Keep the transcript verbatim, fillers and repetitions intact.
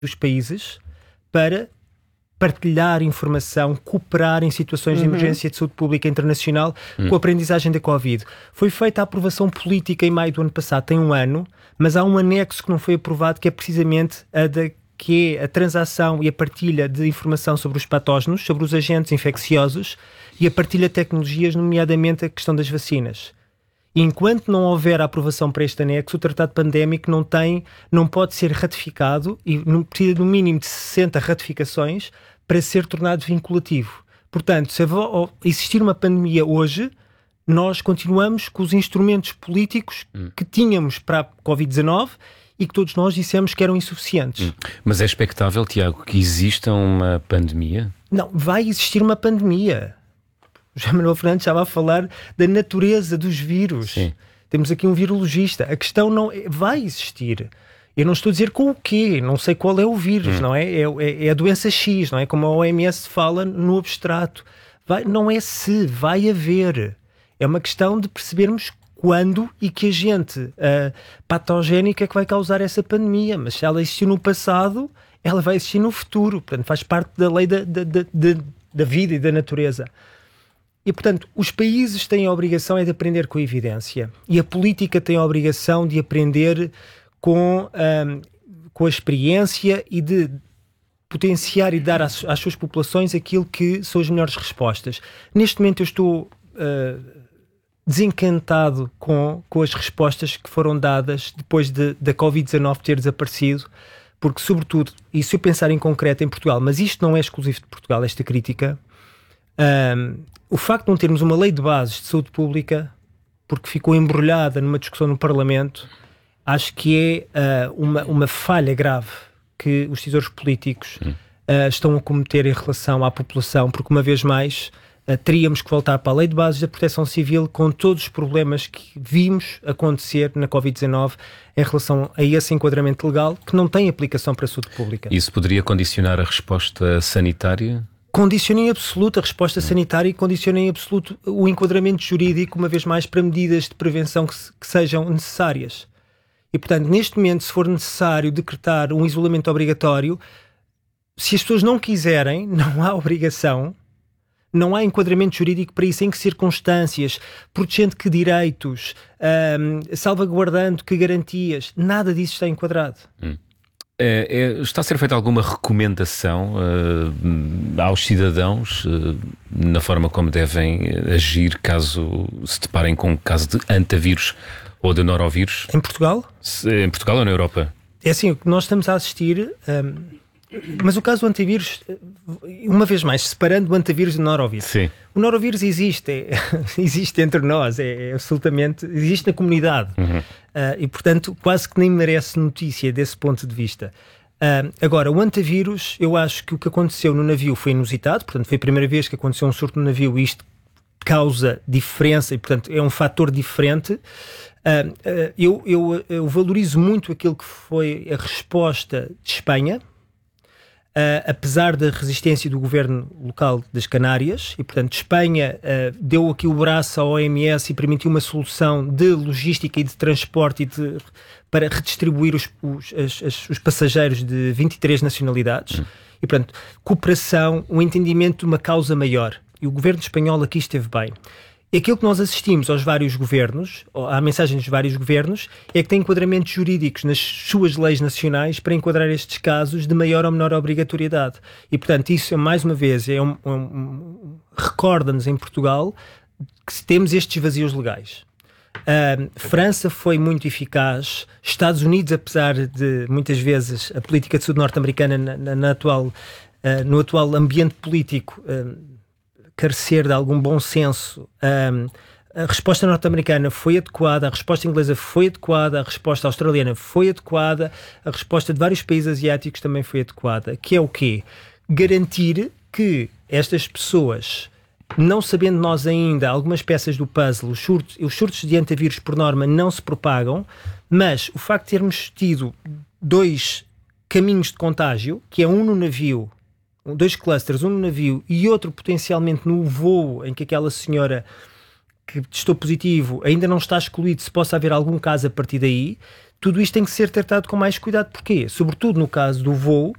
dos países para partilhar informação, cooperar em situações uhum. de emergência de saúde pública internacional uhum. com a aprendizagem da Covid. Foi feita a aprovação política em maio do ano passado, tem um ano, mas há um anexo que não foi aprovado, que é precisamente a da, que é a transação e a partilha de informação sobre os patógenos, sobre os agentes infecciosos e a partilha de tecnologias, nomeadamente a questão das vacinas. E enquanto não houver a aprovação para este anexo, o tratado pandémico não tem, não pode ser ratificado e não precisa no mínimo de sessenta ratificações para ser tornado vinculativo. Portanto, se existir uma pandemia hoje, nós continuamos com os instrumentos políticos hum. que tínhamos para a covid dezanove e que todos nós dissemos que eram insuficientes. Hum. Mas é expectável, Tiago, que exista uma pandemia? Não, vai existir uma pandemia. O José Manuel Fernandes estava a falar da natureza dos vírus. Sim. Temos aqui um virologista. A questão não é, vai existir. Eu não estou a dizer com o quê, não sei qual é o vírus, hum. não é? É, é? é a doença X, não é? Como a O M S fala no abstrato. Vai, não é se, vai haver. É uma questão de percebermos quando e que agente uh, patogénica é que vai causar essa pandemia. Mas se ela existiu no passado, ela vai existir no futuro. Portanto, faz parte da lei da, da, da, da vida e da natureza. E, portanto, os países têm a obrigação é de aprender com a evidência. E a política tem a obrigação de aprender com, um, com a experiência e de potenciar e dar às, às suas populações aquilo que são as melhores respostas. Neste momento eu estou uh, desencantado com, com as respostas que foram dadas depois de, da covid dezanove ter desaparecido, porque, sobretudo, e se eu pensar em concreto em Portugal, mas isto não é exclusivo de Portugal, esta crítica... Um, o facto de não termos uma lei de bases de saúde pública, porque ficou embrulhada numa discussão no Parlamento, acho que é uh, uma, uma falha grave que os decisores políticos uh, estão a cometer em relação à população, porque uma vez mais uh, teríamos que voltar para a lei de bases da proteção civil com todos os problemas que vimos acontecer na covid dezanove em relação a esse enquadramento legal que não tem aplicação para a saúde pública. Isso poderia condicionar a resposta sanitária? Condiciona em absoluto a resposta sanitária e condiciona em absoluto o enquadramento jurídico, uma vez mais, para medidas de prevenção que, se, que sejam necessárias. E, portanto, neste momento, se for necessário decretar um isolamento obrigatório, se as pessoas não quiserem, não há obrigação, não há enquadramento jurídico para isso. Em que circunstâncias, protegendo que direitos, um, salvaguardando que garantias, nada disso está enquadrado. Hum. É, é, está a ser feita alguma recomendação uh, aos cidadãos uh, na forma como devem agir caso se deparem com um caso de antavírus ou de norovírus? Em Portugal? Se, em Portugal ou na Europa? É assim, o que nós estamos a assistir... Um, mas o caso do antivírus, uma vez mais, separando o antavírus do norovírus. Sim. O norovírus existe, é, existe entre nós, é, é absolutamente, existe na comunidade. Uhum. Uh, e, portanto, quase que nem merece notícia desse ponto de vista. Uh, agora, o antavírus, eu acho que o que aconteceu no navio foi inusitado, portanto, foi a primeira vez que aconteceu um surto no navio e isto causa diferença e, portanto, é um fator diferente. Uh, uh, eu, eu, eu valorizo muito aquilo que foi a resposta de Espanha, Uh, apesar da resistência do governo local das Canárias, e portanto Espanha uh, deu aqui o braço à O M S e permitiu uma solução de logística e de transporte e de, para redistribuir os, os, as, as, os passageiros de vinte e três nacionalidades. Hum. E portanto, cooperação, um entendimento de uma causa maior. E o governo espanhol aqui esteve bem. E aquilo que nós assistimos aos vários governos, à mensagem dos vários governos, é que tem enquadramentos jurídicos nas suas leis nacionais para enquadrar estes casos de maior ou menor obrigatoriedade. E, portanto, isso, mais uma vez, é um, um, um, recorda-nos em Portugal que temos estes vazios legais. Uh, França foi muito eficaz. Estados Unidos, apesar de, muitas vezes, a política de saúde norte-americana na, na, na atual, uh, no atual ambiente político... Uh, carecer de algum bom senso, um, a resposta norte-americana foi adequada, a resposta inglesa foi adequada, a resposta australiana foi adequada, a resposta de vários países asiáticos também foi adequada, que é o quê? Garantir que estas pessoas, não sabendo nós ainda algumas peças do puzzle, os surtos, os surtos de antavírus por norma não se propagam, mas o facto de termos tido dois caminhos de contágio, que é um no navio, dois clusters, um no navio e outro potencialmente no voo em que aquela senhora que testou positivo ainda não está excluído se possa haver algum caso a partir daí, tudo isto tem que ser tratado com mais cuidado. Porquê? Sobretudo no caso do voo,